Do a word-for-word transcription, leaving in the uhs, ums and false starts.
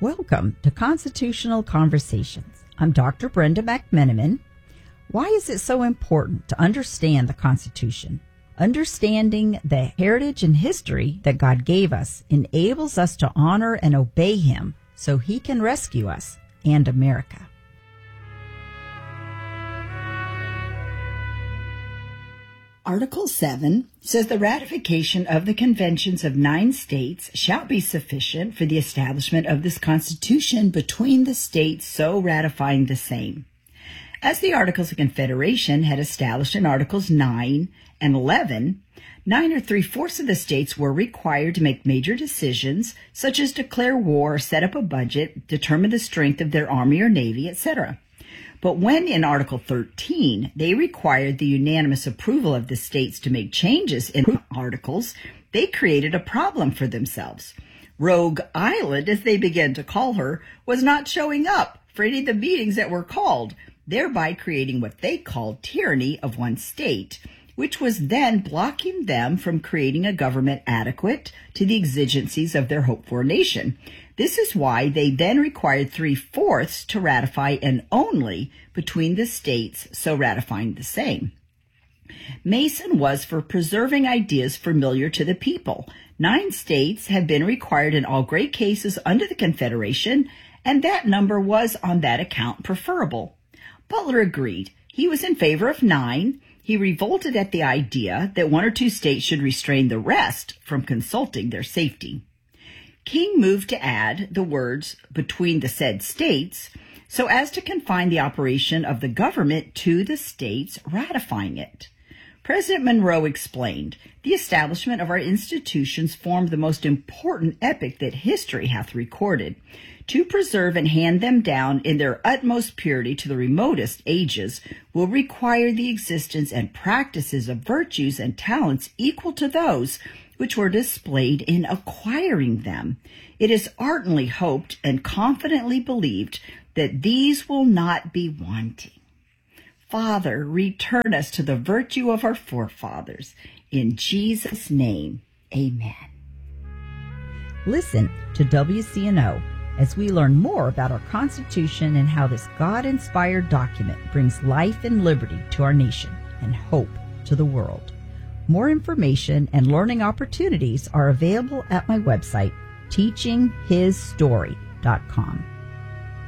Welcome to Constitutional Conversations. I'm Doctor Brenda McMenamin. Why is it so important to understand the Constitution? Understanding the heritage and history that God gave us enables us to honor and obey Him so He can rescue us and America. Article seven says the ratification of the conventions of nine states shall be sufficient for the establishment of this Constitution between the states so ratifying the same. As the Articles of Confederation had established in Articles nine and eleven, nine or three-fourths of the states were required to make major decisions, such as declare war, set up a budget, determine the strength of their army or navy, et cetera. But when in Article thirteen, they required the unanimous approval of the states to make changes in articles, they created a problem for themselves. Rogue Island, as they began to call her, was not showing up for any of the meetings that were called, thereby creating what they called tyranny of one state, which was then blocking them from creating a government adequate to the exigencies of their hoped-for nation. This is why they then required three-fourths to ratify and only between the states so ratifying the same. Mason was for preserving ideas familiar to the people. Nine states have been required in all great cases under the Confederation, and that number was on that account preferable. Butler agreed. He was in favor of nine. He revolted at the idea that one or two states should restrain the rest from consulting their safety. King moved to add the words between the said states so as to confine the operation of the government to the states ratifying it. President Monroe explained, "The establishment of our institutions formed the most important epoch that history hath recorded. To preserve and hand them down in their utmost purity to the remotest ages will require the existence and practices of virtues and talents equal to those which were displayed in acquiring them. It is ardently hoped and confidently believed that these will not be wanting. Father, return us to the virtue of our forefathers. In Jesus' name, amen." Listen to W C N O as we learn more about our Constitution and how this God-inspired document brings life and liberty to our nation and hope to the world. More information and learning opportunities are available at my website, teaching his story dot com.